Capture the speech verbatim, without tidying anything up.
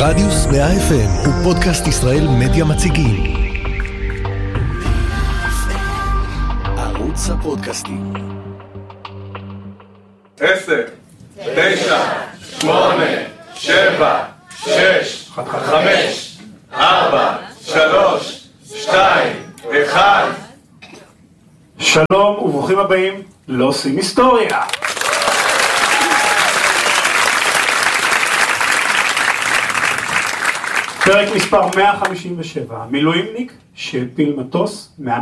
רדיוס מאה אף אם הוא פודקאסט ישראל מדיה מציגים. ערוץ הפודקאסטים. עשר, תשע, שמונה, שבע, שש, חמש, ארבע, שלוש, שתיים, אחד. שלום וברוכים הבאים לא עושים היסטוריה. פרק מספר מאה חמישים ושבע, מילואימניק שהפיל מטוס